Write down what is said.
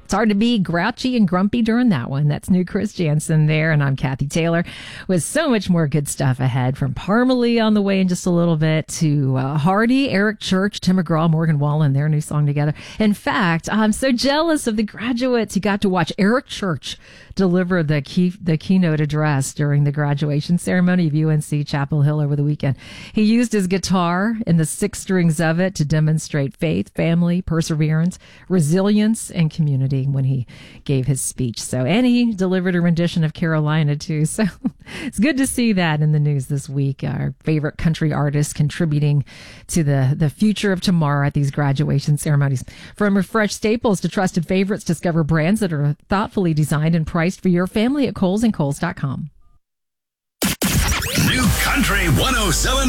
It's hard to be grouchy and grumpy during that one. That's new Chris Jansen there, and I'm Kathy Taylor with so much more good stuff ahead, from Parmalee on the way in just a little bit to Hardy, Eric Church, Tim McGraw, Morgan Wallen, their new song together. In fact, I'm so jealous of the graduates who got to watch Eric Church deliver the keynote address during the graduation ceremony of UNC Chapel Hill over the weekend. He used his guitar and the 6 strings of it to demonstrate faith, family, perseverance, resilience, and community when he gave his speech. And he delivered a rendition of Carolina too. So it's good to see that in the news this week. Our favorite country artists contributing to the future of tomorrow at these graduation ceremonies. From refreshed staples to trusted favorites, discover brands that are thoughtfully designed and priced for your family at Kohl's and Kohl's.com. New Country 107.